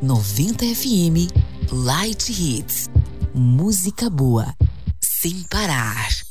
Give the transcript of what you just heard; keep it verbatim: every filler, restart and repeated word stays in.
noventa F M Light Hits. Música boa, sem parar.